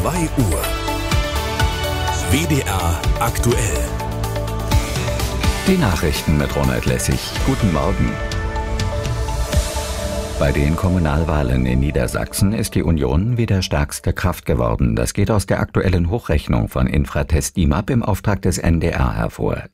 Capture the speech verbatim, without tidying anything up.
zwei Uhr. W D R aktuell. Die Nachrichten mit Ronald Lessig. Guten Morgen. Bei den Kommunalwahlen in Niedersachsen ist die Union wieder stärkste Kraft geworden. Das geht aus der aktuellen Hochrechnung von Infratest D I M A P im Auftrag des N D R hervor.